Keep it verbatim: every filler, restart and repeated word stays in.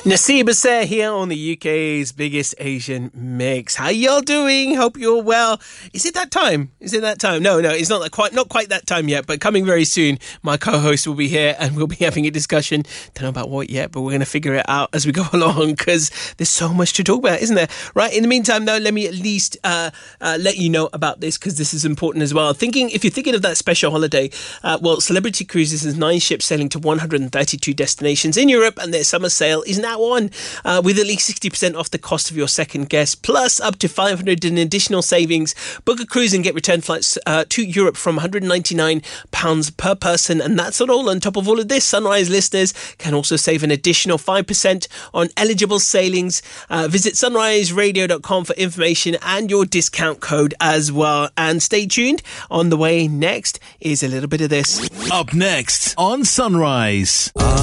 Naseeb Assair here on the U K's biggest Asian mix. How y'all doing? Hope you're well. Is it that time? Is it that time? No, no, it's not that quite, not quite that time yet, but coming very soon. My co-host will be here and we'll be having a discussion. Don't know about what yet, but we're going to figure it out as we go along because there's so much to talk about, isn't there? Right. In the meantime, though, let me at least uh, uh, let you know about this because this is important as well. Thinking, if you're thinking of that special holiday, uh, well, Celebrity Cruises has nine ships sailing to one hundred thirty-two destinations in Europe, and their summer sale is now on uh, with at least sixty percent off the cost of your second guest, plus up to five hundred in additional savings. Book a cruise and get return flights uh, to Europe from one hundred ninety-nine pounds per person, and that's not all. On top of all of this, Sunrise listeners can also save an additional five percent on eligible sailings. Uh, visit sunrise radio dot com for information and your discount code as well. And stay tuned. On the way next is a little bit of this. Up next on Sunrise. Uh,